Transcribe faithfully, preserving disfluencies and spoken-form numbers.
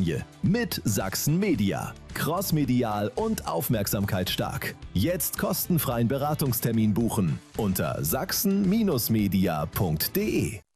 Kampagne mit Sachsen Media. Crossmedial und aufmerksamkeitsstark. Jetzt kostenfreien Beratungstermin buchen unter sachsen Bindestrich media punkt de.